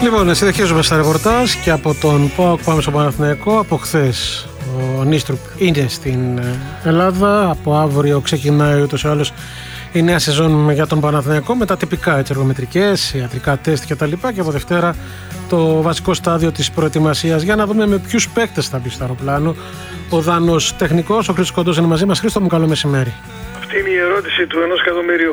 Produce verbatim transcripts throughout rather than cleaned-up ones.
Λοιπόν, συνεχίζουμε στα ρεπορτάζ και από τον ΠΑΟΚ πάμε στο Παναθηναϊκό. Από χθες ο Νίστρουπ είναι στην Ελλάδα. Από αύριο ξεκινάει ούτως ή άλλως η νέα σεζόν για τον Παναθηναϊκό με τα τυπικά εργομετρικές, ιατρικά τεστ κτλ. Και, και από Δευτέρα το βασικό στάδιο της προετοιμασίας για να δούμε με ποιους παίκτες θα μπει στο αεροπλάνο. Ο Δάνος τεχνικός, ο Χρήστος Κοντός είναι μαζί μας. Χρήστο μου, καλό μεσημέρι. Αυτή είναι η ερώτηση του ενός εκατομμυρίου.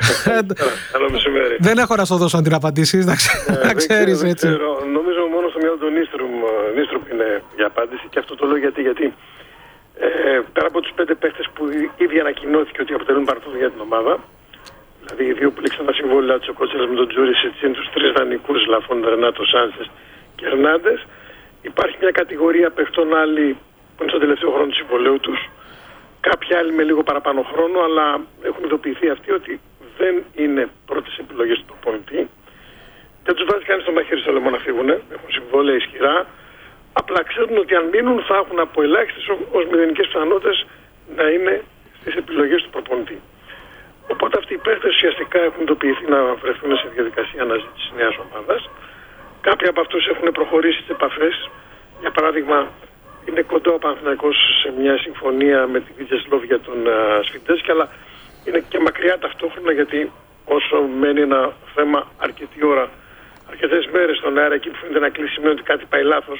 Καλό μεσημέρι. Δεν έχω να σου δώσω αν την απαντήσεις, να ξέρεις έτσι. Νομίζω μόνο στο μυαλό του Νίστρουπ είναι για απάντηση και αυτό το λέω γιατί. γιατί ε, πέρα από τους πέντε παίχτες που ήδη ανακοινώθηκε ότι αποτελούν παρθούν για την ομάδα, δηλαδή οι δύο που λήξαν τα συμβόλαια του, ο Κότσερας με τον Τζούρισιτς, είναι τους τρεις δανεικούς, Λαφόν, Ρενάτο Σάντσες και Ερνάντες. Υπάρχει μια κατηγορία παιχτών άλλοι που είναι στο τελευταίο χρόνο του συμβολέου τους. Κάποιοι άλλοι με λίγο παραπάνω χρόνο, αλλά έχουν ειδοποιηθεί αυτοί ότι δεν είναι πρώτες επιλογές του προπονητή. Δεν τους βάζει κανείς στο μαχαίρι στο λαιμό να φύγουν, έχουν συμβόλαια ισχυρά. Απλά ξέρουν ότι αν μείνουν θα έχουν από ελάχιστες ως μηδενικές πιθανότητες να είναι στις επιλογές του προπονητή. Οπότε αυτοί οι παίχτες ουσιαστικά έχουν ειδοποιηθεί να βρεθούν σε διαδικασία αναζήτησης νέας ομάδας. Κάποιοι από αυτούς έχουν προχωρήσει στις επαφές. Για παράδειγμα, είναι κοντό ο Παναθηναϊκός σε μια συμφωνία με τη Βιτζεσλόβ για τον Σφιντέσκι, αλλά είναι και μακριά ταυτόχρονα γιατί όσο μένει ένα θέμα αρκετή ώρα, αρκετές μέρες στον αέρα, εκεί που φαίνεται να κλείσει, σημαίνει ότι κάτι πάει λάθος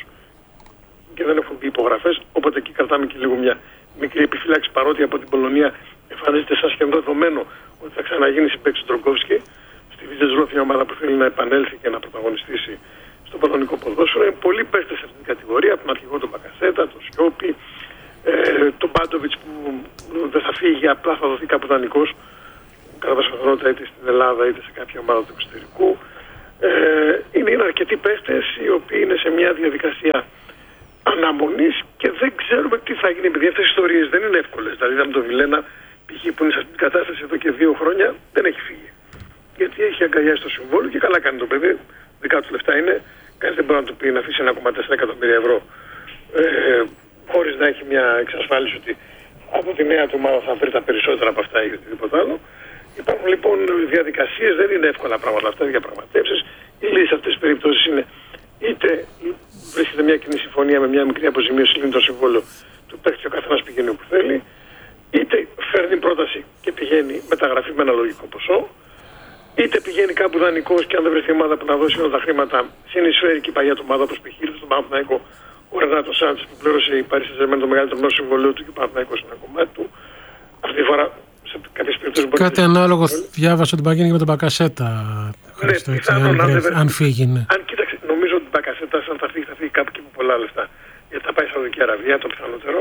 και δεν έχουν μπει υπογραφές. Οπότε εκεί κρατάμε και λίγο μια μικρή επιφύλαξη, παρότι από την Πολωνία εμφανίζεται σαν σχεδόν δεδομένο ότι θα ξαναγίνει συμπαίκτης του Ντρογκόφσκι. Στη Βιτζεσλόβ, μια ομάδα που θέλει να επανέλθει και να πρωταγωνιστήσει στο πολωνικό ποδόσφαιρο. Είναι πολλοί παίχτες σε αυτήν την κατηγορία, από τον αρχηγό τον Μπακασέτα, τον Σιώπη, ε, τον Μπάντοβιτς που δεν θα φύγει, απλά θα δοθεί κάπου δανεικός, κατά πάσα πιθανότητα είτε στην Ελλάδα είτε σε κάποια ομάδα του εξωτερικού. Ε, είναι, είναι αρκετοί παίχτες οι οποίοι είναι σε μια διαδικασία αναμονής και δεν ξέρουμε τι θα γίνει, επειδή αυτές οι ιστορίες δεν είναι εύκολες. Δηλαδή, είδαμε τον Βιλένα, π.χ. που είναι σε αυτή την κατάσταση εδώ και δύο χρόνια, δεν έχει φύγει. Γιατί έχει αγκαλιάσει το συμβόλαιο και καλά κάνει το παιδί, δικά του λεφτά είναι. Κανείς δεν μπορεί να του πει να αφήσει ένα κόμμα τέσσερα εκατομμύρια ευρώ ε, χωρίς να έχει μια εξασφάλιση ότι από τη νέα του ομάδα θα βρει τα περισσότερα από αυτά ή οτιδήποτε άλλο. Υπάρχουν λοιπόν διαδικασίες, δεν είναι εύκολα πράγματα αυτά, διαπραγματεύσεις. Η λύση σε αυτές τις περιπτώσεις είναι είτε βρίσκεται μια κοινή συμφωνία με μια μικρή αποζημίωση, λύνει το συμβόλαιο του παίκτη και ο καθένας πηγαίνει όπου θέλει, είτε φέρνει πρόταση και πηγαίνει μεταγραφή με ένα λογικό ποσό. Είτε πηγαίνει κάπου δανεικός και αν δεν βρεθεί ομάδα που να δώσει όλα τα χρήματα, συνεισφέρει και η παλιά του ομάδα όπως π.χ. στον Παναθηναϊκό ο Ρενάτο Σάντσες που πλήρωσε η Παρί Σεν-Ζερμέν το μεγαλύτερο μέρος του συμβολέου του και ο Παναθηναϊκός είναι ένα κομμάτι του. Αυτή τη φορά σε κάποιες περιπτώσεις μπορεί κάτι να ανάλογο διάβασα ότι παγίνει και με τον Μπακασέτα. Χρήστο, ναι, έτσι, αν, αν, βρε, αν φύγει. Ναι. Αν κοίταξε, νομίζω ότι τον Μπακασέτα αν θα φύγει, θα φύγει κάπου και με πολλά λεφτά. Γιατί θα πάει στη Σαουδική Αραβία, το πιθανότερο.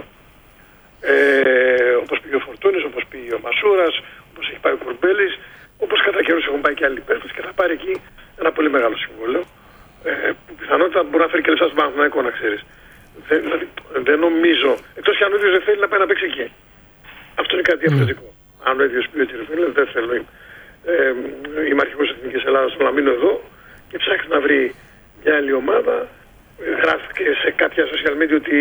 Ε, όπως πήγε ο Φορτούνης, όπως πήγε ο Μασούρας, όπως έχει πάει ο Κουρμπέλης. Όπως κατά καιρούς έχουν πάει και άλλοι παίκτες και θα πάρει εκεί ένα πολύ μεγάλο συμβόλαιο. Ε, που πιθανότητα μπορεί να φέρει και λεφτά στον Παναθηναϊκό, να ξέρεις. Δεν, δηλαδή, δεν νομίζω, εκτός και αν ο ίδιος δεν θέλει να πάει να παίξει εκεί. Αυτό είναι κάτι διαφορετικό. Mm. Αν ο ίδιος πει ότι δεν θέλω, ε, είμαι αρχηγός της Εθνικής Ελλάδας, θέλω να μείνω εδώ και ψάχνει να βρει μια άλλη ομάδα. Γράφει και σε κάποια social media ότι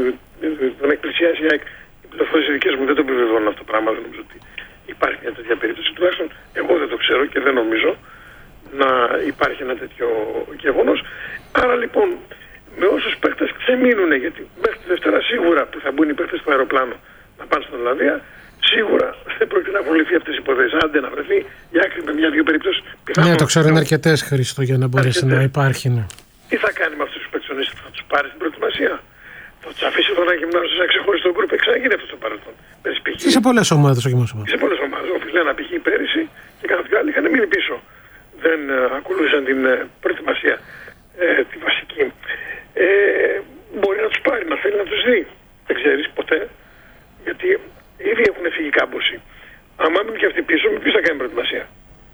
τον έχει πλησιάσει οι πληροφορίες δικές μου, δεν το επιβεβαιώνω αυτό το πράγμα, δεν νομίζω ότι υπάρχει μια τέτοια περίπτωση, τουλάχιστον εγώ δεν το ξέρω και δεν νομίζω να υπάρχει ένα τέτοιο γεγονός. Άρα λοιπόν με όσους παίκτες ξεμείνουν, γιατί μέχρι τη Δευτέρα σίγουρα που θα μπουν οι παίκτες στο αεροπλάνο να πάνε στην Ολλανδία, σίγουρα δεν πρόκειται να ακολουθεί αυτές οι υποθέσεις. Άντε να βρεθεί για άκρη με μια-δύο περιπτώσεις. Ναι, το ξέρω, είναι αρκετές, Χρήστο, για να μπορέσει να υπάρχει. Ναι. Τι θα κάνει με αυτούς τους παίκτες, θα τους πάρει στην προετοιμασία. Θα τους αφήσει εδώ να γυμνάσουν σε ένα ξεχωριστό γκρουπ. Ξαναγίνει αυτό στο παρελθόν. Σε πολλές ομάδες, όχι μόνο σε Σε πολλές ομάδες. Ο Φιλένα π.χ. πέρυσι και κάποιοι άλλοι είχαν μείνει πίσω. Δεν uh, ακολούθησαν την uh, προετοιμασία uh, τη βασική. Ε, μπορεί να τους πάρει, να θέλει να τους δει. Δεν ξέρεις ποτέ. Γιατί ήδη έχουν φύγει κάμποσοι. Αν μείνουν και αυτοί πίσω, ποιος θα κάνει προετοιμασία.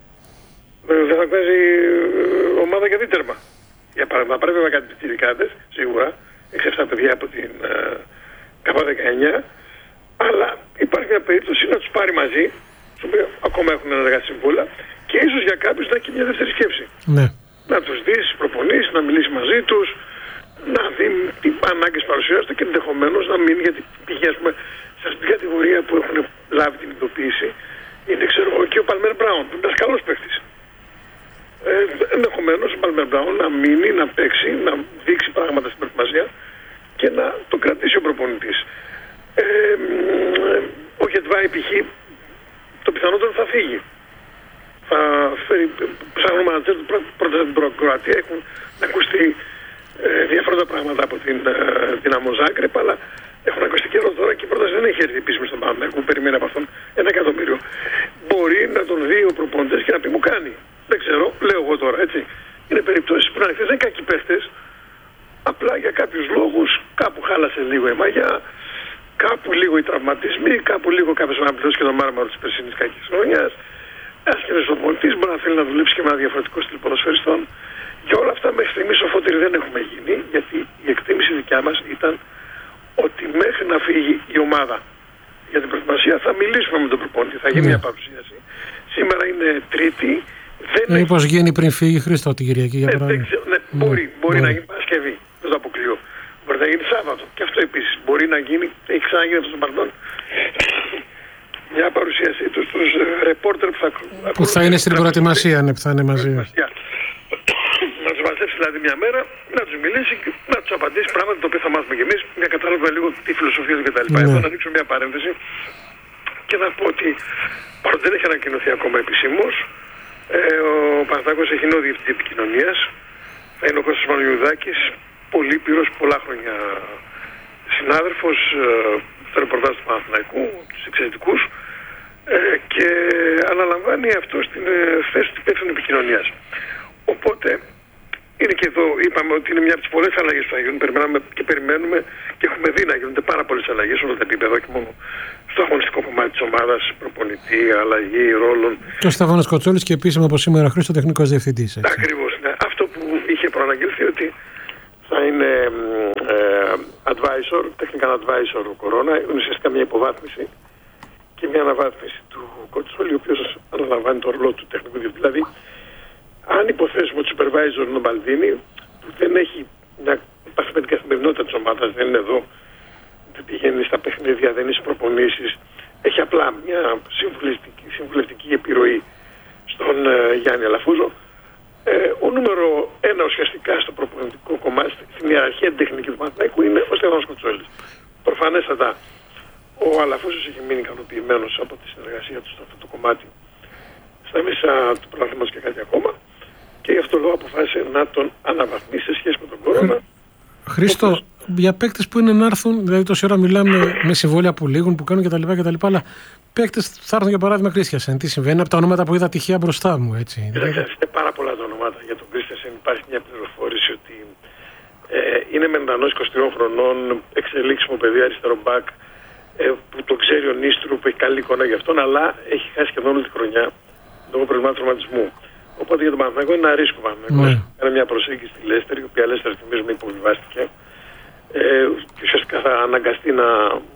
Ε, δεν θα παίζει uh, ομάδα για δίτερμα. Για παράδειγμα, πρέπει να κάνει πιτσιρικάδες, σίγουρα. έξι εφτά παιδιά από την uh, ΚΑΠΑ δεκαεννιά. Αλλά υπάρχει μια περίπτωση να τους πάρει μαζί, στους οποίους ακόμα έχουν ενεργά συμβόλαια, και ίσως για κάποιους να έχει μια δεύτερη σκέψη. Ναι. Να τους δει στις προπονήσεις, να μιλήσει μαζί τους, να δει τι ανάγκες παρουσιάζονται και ενδεχομένως να μείνει, γιατί πηγαίνουμε σε αυτή την κατηγορία που έχουν λάβει την ειδοποίηση. Είναι, ξέρω εγώ, και ο Παλμέρ Μπράουν, που είναι ένας καλός παίκτης. Ε, ενδεχομένως ο Πάλμερ Μπράουν να μείνει, να παίξει, να δείξει πράγματα στην προετοιμασία και να το κρατήσει ο προπονητής. Ε, ο Γετβάη π.χ. το πιθανότερο θα φύγει. Θα φέρει, ψάχνουν μάνατζερ πρώτα στην Κροατία, έχουν ακουστεί ε, διάφορα πράγματα από την ε, Δυναμό Ζάγκρεπ, αλλά έχουν ακουστεί καιρό τώρα και η πρόταση δεν έχει έρθει επίσημα στον Παναθηναϊκό, περιμένει από αυτόν ένα εκατομμύριο. Μπορεί να τον δει ο προπονητής και να πει μου κάνει. Δεν ξέρω, λέω εγώ τώρα, έτσι. Είναι περιπτώσεις που να δεν είναι κακοί παίχτες, απλά για κάποιους λόγους κάπου χάλασε λίγο η μαγιά, κάπου λίγο οι τραυματισμοί, κάπου λίγο κάποιος να πληρώσει και το μάρμαρο της περσινής κακής χρονιάς. Ένας και ο πολιτής μπορεί να θέλει να δουλέψει και με ένα διαφορετικό στυλ ποδοσφαιριστών. Για όλα αυτά μέχρι στιγμής σοφότεροι δεν έχουμε γίνει, γιατί η εκτίμηση δικιά μας ήταν ότι μέχρι να φύγει η ομάδα για την προετοιμασία θα μιλήσουμε με τον προπονητή, θα γίνει mm. μια παρουσίαση. Σήμερα είναι Τρίτη. Δεν Μήπως έχει... γίνει πριν φύγει Χριστό την Κυριακή για παράδειγμα. Ναι, ναι, μπορεί, μπορεί, μπορεί να γίνει Παρασκευή, δεν το αποκλείω. Μπορεί να γίνει Σάββατο και αυτό επίσης. Μπορεί να γίνει, έχει ξαναγίνει αυτό στο παρελθόν, μια παρουσίασή του στους ρεπόρτερ που θα, που θα είναι στην προετοιμασία, ναι, που θα είναι μαζί. Να τους μαζέψει δηλαδή μια μέρα, να τους μιλήσει, να τους απαντήσει πράγματα το οποίο θα μάθουμε κι εμείς, να καταλάβουμε λίγο τη φιλοσοφία του κτλ. Ναι. Εδώ να ανοίξω μια παρένθεση και να πω ότι παρότι δεν έχει ανακοινωθεί ακόμα επισήμως, ε, ο Παναθηναϊκός έχει νέο διευθυντή επικοινωνίας. Θα είναι ο Κώστας Μανιουδάκης, πολύ πυρός, πολλά χρόνια συνάδελφος ε, στο ρεπορτάζ του Παναθηναϊκού, τους εξαιρετικούς, ε, και αναλαμβάνει αυτό στην ε, θέση του υπεύθυνου επικοινωνίας. Οπότε είναι και εδώ, είπαμε ότι είναι μια από τις πολλές αλλαγές που θα γίνουν. Περιμέναμε και περιμένουμε και έχουμε δει να γίνονται πάρα πολλές αλλαγές σε όλα τα επίπεδα, όχι μόνο στο αγωνιστικό κομμάτι της ομάδας, προπονητή, αλλαγή ρόλων. Και ο Στέφανος Κοτσόλης και επίσημα από σήμερα Χρήστο, τεχνικός διευθυντής. Ακριβώς, ναι. Αυτό που είχε προαναγγελθεί ότι θα είναι ε, advisor, technical advisor ο Κορώνα, είναι ουσιαστικά μια υποβάθμιση και μια αναβάθμιση του Κοτσόλη, ο οποίος αναλαμβάνει το ρόλο του τεχνικού διευθυντή. Δηλαδή, αν υποθέσουμε ότι ο supervisor είναι ο Μπαλδίνη, που δεν έχει μια επαφή με την καθημερινότητα της ομάδας, δεν είναι εδώ, δεν πηγαίνει στα παιχνίδια, δεν είναι στις προπονήσεις, έχει απλά μια συμβουλευτική, συμβουλευτική επιρροή στον ε, Γιάννη Αλαφούζο. Ε, ο νούμερο ένα ουσιαστικά στο προπονητικό κομμάτι, στην ιεραρχία τεχνική του Παναθηναϊκού, είναι ο Στέφανος Κοτσόλης. Προφανέστατα ο Αλαφούζος έχει μείνει ικανοποιημένος από τη συνεργασία του σε αυτό το κομμάτι στα μέσα του πρωταθλήματος και κάτι ακόμα. Και γι' αυτό λόγο αποφάσισε να τον αναβαθμίσει σε σχέση με τον Κορώνα. Χρήστο, όπως... για παίκτες που είναι να έρθουν, δηλαδή τόση ώρα μιλάμε με συμβόλαια που λήγουν, που κάνουν κτλ. κτλ αλλά παίκτες θα έρθουν για παράδειγμα Κρίστιανσεν. Τι συμβαίνει από τα ονόματα που είδα τυχαία μπροστά μου, έτσι. Δηλαδή... Είναι πάρα πολλά τα ονόματα για τον Κρίστιανσεν. Υπάρχει μια πληροφόρηση ότι ε, είναι μεντανός είκοσι τριών χρονών, εξελίξιμο παιδί αριστερό μπακ, ε, που το ξέρει ο Νίστρου, που έχει καλή εικόνα για αυτόν, αλλά έχει χάσει σχεδόν όλη τη χρονιά λόγω προβλημάτων τραυματισμού. Οπότε για τον Παναθηναϊκό είναι ένα ρίσκο. Παναθηναϊκός έκανε μια προσέγγιση στη Λέστερ, η οποία Λέστερ θυμίζουμε υποβιβάστηκε. Ε, και ουσιαστικά θα αναγκαστεί να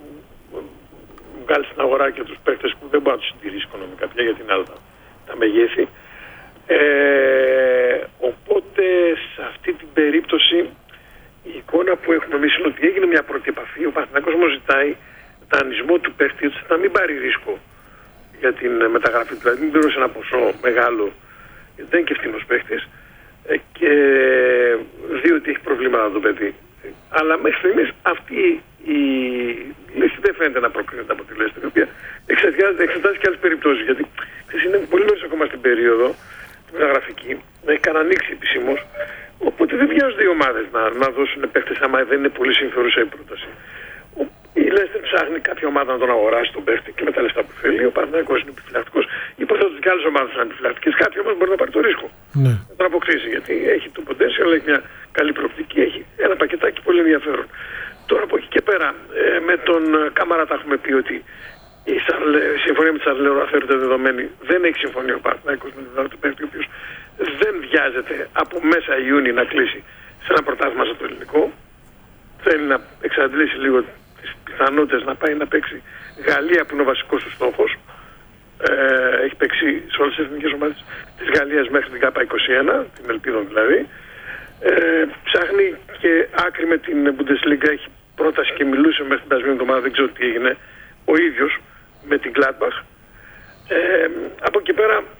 βγάλει στην αγορά και τους παίκτες που δεν μπορεί να τους συντηρήσει οικονομικά πια, γιατί είναι άλλα τα, τα μεγέθη. Ε, οπότε σε αυτή την περίπτωση η εικόνα που έχουμε εμείς είναι ότι έγινε μια πρώτη επαφή. Ο Παναθηναϊκός όμως ζητάει δανεισμό του παίκτη, ώστε να μην πάρει ρίσκο για την μεταγραφή του. Δηλαδή μην πληρώσει ένα ποσό μεγάλο, δεν είναι και ευθύνος παίχτης, και δει ότι έχει προβλήματα το παιδί. Αλλά μέχρι στιγμής αυτή η λύση δεν φαίνεται να προκρίνεται από τη Λέστερ, η οποία εξετάζει και άλλες περιπτώσεις. Γιατί είναι πολύ νωρίς ακόμα στην περίοδο, τη μεταγραφική, να έχει κανανοίξει επισήμως. Οπότε δεν βιάζονται οι ομάδες να, να δώσουν παίχτες άμα δεν είναι πολύ συμφερούσα η πρόταση. Η Λέστερ ψάχνει κάποια ομάδα να τον αγοράσει τον παίχτη και με τα λεφτά που θέλει. Ο Παναθηναϊκός είναι επιφυλακτικός. Υποθέτω ότι και άλλες ομάδες είναι επιφυλακτικές. Κάποιοι όμως μπορεί να πάρει το ρίσκο. Ναι. Να τον αποκτήσει. Γιατί έχει το potential, έχει μια καλή προοπτική, έχει ένα πακετάκι πολύ ενδιαφέρον. Τώρα από εκεί και πέρα, ε, με τον Κάμαρα τα έχουμε πει ότι η, Σαρλε, η συμφωνία με τη Σαρλεόρα θεωρείται δεδομένη. Δεν έχει συμφωνία ο Παναθηναϊκός με τον παίχτη, ο οποίος δεν βιάζεται από μέσα Ιούνιου να κλείσει σε ένα πρωτάθλημα στο ελληνικό. Θέλει να εξαντλήσει λίγο τις πιθανότητες να πάει να παίξει Γαλλία, που είναι ο βασικός του στόχος. Ε, έχει παίξει σε όλες τις εθνικές ομάδες της Γαλλίας μέχρι την ΚΑΠΑ είκοσι ένα, την Ελπίδων δηλαδή. Ε, ψάχνει και άκρη με την Bundesliga, έχει πρόταση και μιλούσε μέχρι την περασμένη εβδομάδα, δεν ξέρω τι έγινε, ο ίδιος με την Gladbach. Ε, από εκεί πέρα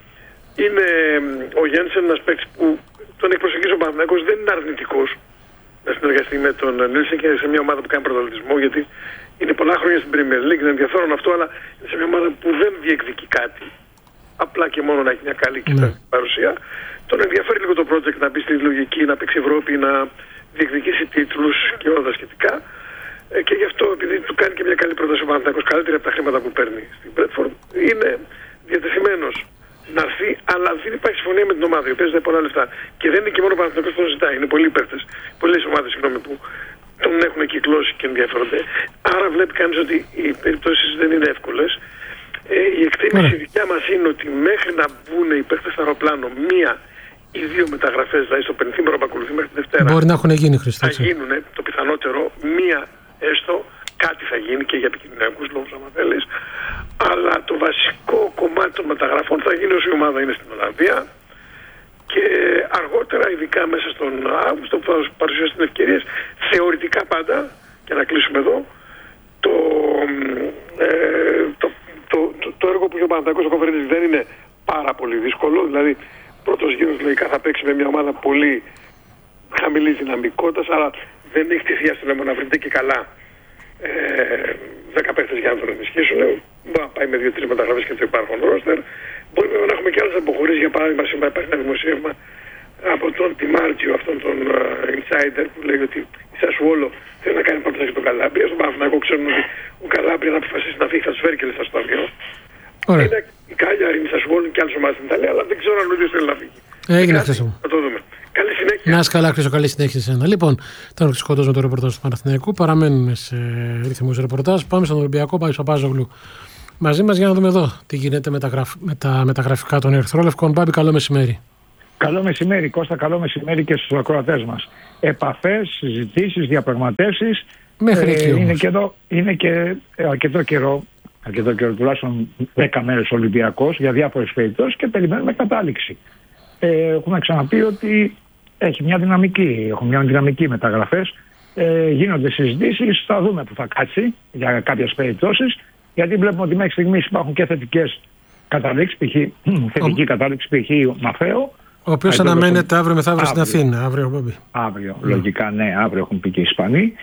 είναι ο Γένσεν ένας παίκτης που τον έχει προσεγγίσει ο Παναθηναϊκός, δεν είναι αρνητικός να συνεργαστεί με τον Νίλσεν και σε μια ομάδα που κάνει πρωταθλητισμό, γιατί είναι πολλά χρόνια στην Premier League, είναι ενδιαφέρον αυτό, αλλά είναι σε μια ομάδα που δεν διεκδικεί κάτι. Απλά και μόνο να έχει μια καλή mm. παρουσία. Τον ενδιαφέρει λίγο το project να μπει στη λογική, να παίξει Ευρώπη, να διεκδικήσει τίτλους και όλα τα σχετικά. Ε, και γι' αυτό, επειδή του κάνει και μια καλή πρόταση ο Παναθηναϊκός, καλύτερη από τα χρήματα που παίρνει στην Brentford, είναι διατεθειμένος να έρθει, αλλά δεν υπάρχει συμφωνία με την ομάδα, η οποία ζητάει πολλά λεφτά. Και δεν είναι και μόνο ο Παναθηναϊκός που τον ζητάει, είναι πολλοί παίκτες, πολλές ομάδες συγγνώμη, που τον έχουν κυκλώσει και ενδιαφέρονται. Άρα βλέπει κανείς ότι οι περιπτώσεις δεν είναι εύκολες. Ε, η εκτίμηση yeah. δικιά μας είναι ότι μέχρι να μπουν οι παίκτες στο αεροπλάνο μία ή δύο μεταγραφές, δηλαδή στο πενθήμερο που ακολουθεί μέχρι τη Δευτέρα. Μπορεί να έχουν γίνει, Χριστό. Θα γίνουν το πιθανότερο, μία έστω, κάτι θα γίνει και για επικοινωνιακούς λόγους, άμα θέλεις. Αλλά το βασικό κομμάτι των μεταγραφών θα γίνει όσο η ομάδα είναι στην Ολλανδία. Και αργότερα, ειδικά μέσα στον Αύγουστο, που θα παρουσιάσουν ευκαιρίες, θεωρητικά πάντα, και να κλείσουμε εδώ, το, ε, το, το, το, το έργο που έχει ο Παναθηναϊκός στο Conference δεν είναι πάρα πολύ δύσκολο. Δηλαδή, πρώτος γύρος λογικά θα παίξει με μια ομάδα πολύ χαμηλής δυναμικότητας, αλλά δεν έχει τη θεία στο νόμο να βρείτε και καλά ε, δέκα παίκτες για να τον ενισχύσουν. Μπορεί να πάει με δύο-τρεις μεταγραφές και το υπάρχον ρόστερ. Μπορεί να έχουμε και άλλες αποχωρήσεις. Για παράδειγμα, σήμερα υπάρχει ένα δημοσίευμα από τον Τιμάρτιο, αυτόν τον uh, insider, που λέει ότι η Σασουόλο θέλει να κάνει πρόταση για τον Καλάμπρια. Στον Παναθηναϊκό ξέρουν ότι ο Καλάμπρια θα αποφασίσει να φύγει, θα του φέρει και λεφτά στο ταμείο. Είναι η Κάλιαρη, η Σασουόλο και άλλες ομάδες στην Ιταλία, αλλά δεν ξέρω αν ο ίδιος θέλει να φύγει. Έγινε χθες μου. Θα το δούμε. Καλή συνέχεια. Να είσαι καλά, Χρήστο, καλή συνέχεια σε σένα. Λοιπόν, τώρα ξεσκοτώσουμε το ρεπορτάζ του Παναθηναϊκού. Παραμένουμε σε ρυθμούς ρεπορτάζ. Πάμε στον Ολυμπιακό, πάει στο Πάζογλου μαζί μας για να δούμε εδώ τι γίνεται με τα, γραφ... με τα μεταγραφικά των Ερυθρόλευκων. Μπάμπη, καλό μεσημέρι. Καλό μεσημέρι, Κώστα, καλό μεσημέρι και στους ακροατές μας. Επαφές, συζητήσεις, διαπραγματεύσεις. Μέχρι εκεί ε, όμως. Είναι και, εδώ, είναι και αρκετό καιρό, αρκετό καιρό, τουλάχιστον δέκα μέρες Ολυμπιακός για διάφορες περιπτώσεις και περιμένουμε κατάληξη. Ε, έχουμε ξαναπεί ότι έχει μια δυναμική, έχουν μια δυναμική μεταγραφές. Ε, γίνονται συζητήσεις, θα δούμε που θα κάτσει για κάποιες περιπτώσεις. Γιατί βλέπουμε ότι μέχρι στιγμής υπάρχουν και θετικές κατάληξεις, π.χ. θετική κατάληξη, π.χ. Μαφαίο. Ο οποίος αναμένεται αύριο μεθαύριο στην Αθήνα. Αύριο, Μπάμπη. Αύριο, mm. λογικά ναι, αύριο έχουν πει και οι Ισπανοί.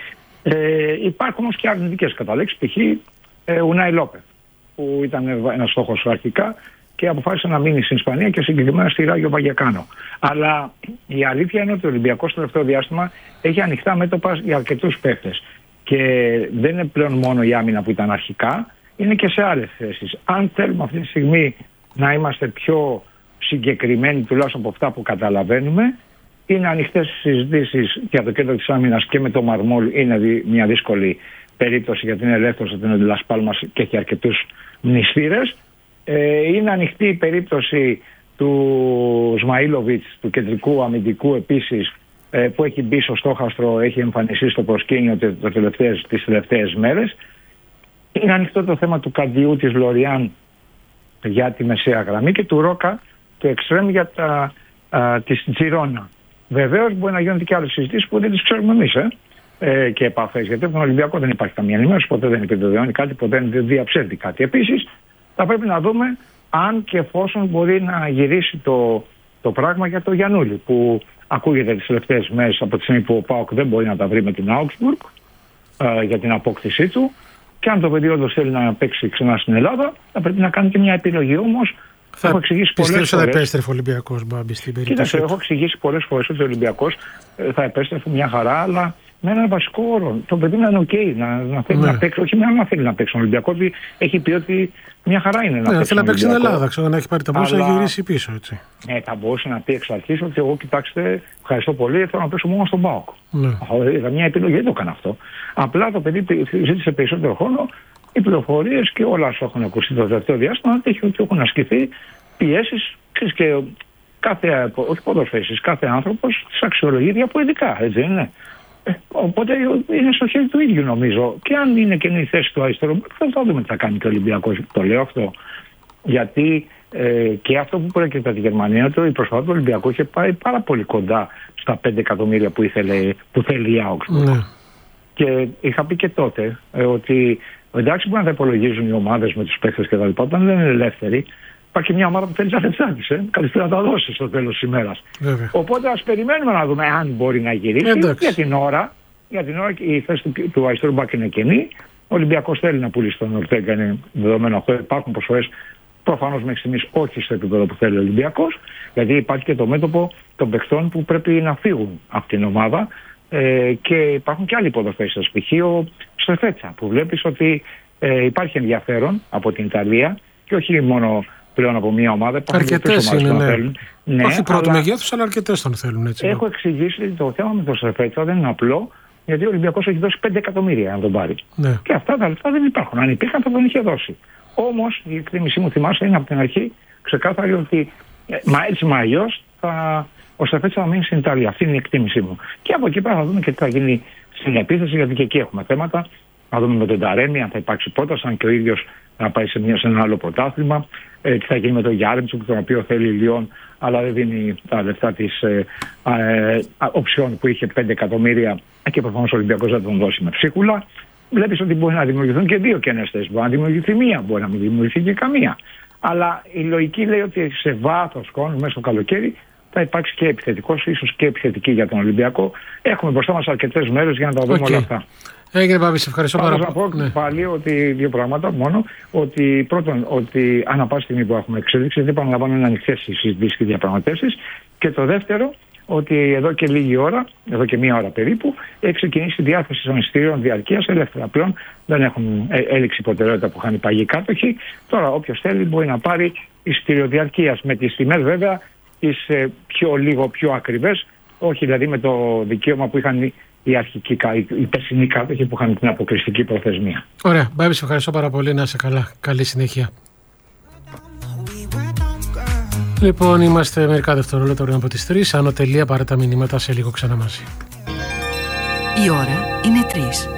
Ε, υπάρχουν όμως και αρνητικές κατάληξεις, π.χ. Ε, Ουνάι Λόπε, που ήταν ένας στόχος αρχικά και αποφάσισε να μείνει στην Ισπανία και συγκεκριμένα στη Ράγιο Βαγεκάνο. Αλλά η αλήθεια είναι ότι ο Ολυμπιακός στο τελευταίο διάστημα έχει ανοιχτά μέτωπα για αρκετούς παίκτες. Και δεν είναι πλέον μόνο η άμυνα που ήταν αρχικά, είναι και σε άλλες θέσεις. Αν θέλουμε αυτή τη στιγμή να είμαστε πιο συγκεκριμένοι, τουλάχιστον από αυτά που καταλαβαίνουμε, είναι ανοιχτές συζητήσεις για το κέντρο της άμυνας και με το Μαρμόλ. Είναι μια δύσκολη περίπτωση γιατί είναι ελεύθερος από την Λας Πάλμας και έχει αρκετούς μνηστήρες. Ε, είναι ανοιχτή η περίπτωση του Σμαΐλοβιτς, του κεντρικού αμυντικού επίσης, που έχει μπει στο στόχαστρο, έχει εμφανιστεί στο προσκήνιο τις τελευταίες, τις τελευταίες μέρες. Είναι ανοιχτό το θέμα του Καντιού, της Λοριάν για τη μεσαία γραμμή και του Ρόκα, του Εξτρέμ για τα, α, της Τζιρόνα. Βεβαίως μπορεί να γίνονται και άλλες συζητήσεις που δεν τις ξέρουμε εμείς ε, ε, και επαφές. Γιατί από τον Ολυμπιακό δεν υπάρχει καμία ενημέρωση, ποτέ δεν επιβεβαιώνει κάτι, ποτέ δεν διαψεύδει κάτι. Επίσης θα πρέπει να δούμε αν και εφόσον μπορεί να γυρίσει το, το πράγμα για το Γιαννούλη, που ακούγεται τις τελευταίες μέρες από τη στιγμή που ο ΠΑΟΚ δεν μπορεί να τα βρει με την Augsburg ε, για την απόκτησή του. Και αν το παιδί όντως θέλει να παίξει ξανά στην Ελλάδα, θα πρέπει να κάνει και μια επιλογή. Όμως θα έχω εξηγήσει πολλές φορές. Πιστεύω ότι θα επέστρεφε ο Ολυμπιακός, Μπάμπη, στην περίπτωση. Κοίταξε, έχω εξηγήσει πολλές φορές ότι ο Ολυμπιακός ε, θα επέστρεφε μια χαρά, αλλά με έναν βασικό όρο. Το παιδί να είναι οκ, okay, να, να θέλει ναι. να παίξει. Όχι με να θέλει να παίξει ο Ολυμπιακός, έχει πει ότι μια χαρά είναι να ναι, παίξει. Θέλει να παίξει στην Ελλάδα, ξέρω να έχει πάρει τα πόσα και γυρίσει πίσω. Έτσι. Ναι, θα μπορούσε να πει εξ αρχής ότι εγώ, κοιτάξτε, ευχαριστώ πολύ, θέλω να παίξω μόνο στον ΠΑΟΚ. Ναι. Είχα μια επιλογή, δεν το έκανα αυτό. Απλά το παιδί ζήτησε περισσότερο χρόνο. Οι πληροφορίες και όλα όσα έχουν ακουστεί το τελευταίο διάστημα έχει ότι έχουν ασκηθεί πιέσεις και κάθε, όχι ποδοσφαίρες, κάθε άνθρωπος τις αξιολογεί διαφορετικά, έτσι δεν είναι. Ε, οπότε είναι στο χέρι του ίδιου νομίζω. Και αν είναι και η θέση του αριστερού, θα δούμε τι θα κάνει και ο Ολυμπιακός. Το λέω αυτό γιατί ε, και αυτό που προέκυψε από τη Γερμανία, το, η προσπάθεια του Ολυμπιακού είχε πάει πάρα πολύ κοντά στα πέντε εκατομμύρια που, ήθελε, που θέλει η Augsburg. Ναι. Και είχα πει και τότε ε, ότι εντάξει μπορεί να τα υπολογίζουν οι ομάδες με τους παίκτες και τα λοιπά, όταν δεν είναι ελεύθεροι, υπάρχει μια ομάδα που θέλει τα λεφτά της. Ε. Καλύτερα να τα δώσει στο τέλος της ημέρας. Οπότε ας περιμένουμε να δούμε αν μπορεί να γυρίσει. Εντάξει. Για την ώρα, για την ώρα η θέση του, του αριστερού μπακ είναι κενή. Ο Ολυμπιακός θέλει να πουλήσει τον Ορτέγκα, είναι δεδομένο αυτό. Υπάρχουν προσφορές, προφανώς μέχρι στιγμής όχι στο επίπεδο που θέλει ο Ολυμπιακός, γιατί υπάρχει και το μέτωπο των παιχτών που πρέπει να φύγουν από την ομάδα. Ε, και υπάρχουν και άλλοι ποδοσφαίρες, π.χ. ο Στρεφέτσα, που βλέπεις ότι ε, υπάρχει ενδιαφέρον από την Ιταλία και όχι μόνο πλέον από μια ομάδα. Αρκετές είναι, ναι. Ναι, όχι πρώτου αλλά... μεγέθους, αλλά αρκετές τον θέλουν. Έτσι, έχω ναι. εξηγήσει ότι το θέμα με τον Στρεφέτσα δεν είναι απλό, γιατί ο Ολυμπιακός έχει δώσει πέντε εκατομμύρια να τον πάρει. Ναι. Και αυτά τα λεφτά δεν υπάρχουν. Αν υπήρχαν θα τον είχε δώσει. Όμως η εκτίμησή μου, θυμάσαι, είναι από την αρχή ξεκάθαρη ότι ε, μα έτσι μα αλλιώς θα... ο Στρεφέτσα θα μείνει στην Ιταλία. Αυτή είναι η εκτίμησή μου. Και από εκεί πέρα θα δούμε και τι θα γίνει στην επίθεση, γιατί και εκεί έχουμε θέματα. Να δούμε με τον Ταρέμι αν θα υπάρξει πότας, αν και ο ίδιος να πάει σε, μια, σε ένα άλλο πρωτάθλημα. Ε, τι θα γίνει με τον Γιάρεμτσουκ, τον οποίο θέλει η Λιόν, αλλά δεν δίνει τα λεφτά της ε, ε, οψιών που είχε πέντε εκατομμύρια και προφανώς ο Ολυμπιακός θα τον δώσει με ψίχουλα. Βλέπεις ότι μπορεί να δημιουργηθούν και δύο κενές θέσεις. Μπορεί να δημιουργηθεί μία, μπορεί να μην δημιουργηθεί και καμία. Αλλά η λογική λέει ότι σε βάθος χρόνου, μέσα στο καλοκαίρι, θα υπάρξει και επιθετικός, ίσως και επιθετική για τον Ολυμπιακό. Έχουμε μπροστά μας αρκετές μέρες για να τα δούμε okay. όλα αυτά. Έγινε Μπάμπη, σε ευχαριστώ πάρα πολύ. Να πω ναι. πάλι ότι δύο πράγματα μόνο. Ότι πρώτον, ότι ανά πάση στιγμή που έχουμε εξέλιξη, δεν παραλαμβάνω να ανοιχτές οι συζητήσεις και διαπραγματεύσεις. Και το δεύτερο, ότι εδώ και λίγη ώρα, εδώ και μία ώρα περίπου, έχει ξεκινήσει η διάθεση των εισιτήριων διαρκείας ελεύθερα. Πλέον δεν έχουν έληξη προτεραιότητα που είχαν οι παγιοί κάτοχοι. Τώρα, όποιος θέλει μπορεί να πάρει εισιτήριο διαρκείας με τις τιμές βέβαια τις ε, πιο λίγο πιο ακριβές, όχι δηλαδή με το δικαίωμα που είχαν οι αρχικοί, οι περσινοί κάτοχοι που είχαν την αποκλειστική προθεσμία. Ωραία. Μπάμπη, σε ευχαριστώ πάρα πολύ. Να είσαι καλά. Καλή συνέχεια. Λοιπόν, είμαστε μερικά δευτερόλεπτα πριν από τις τρεις. Άνω τελεία, πάρε τα μηνύματα, σε λίγο ξανά μαζί. Η ώρα είναι τρεις.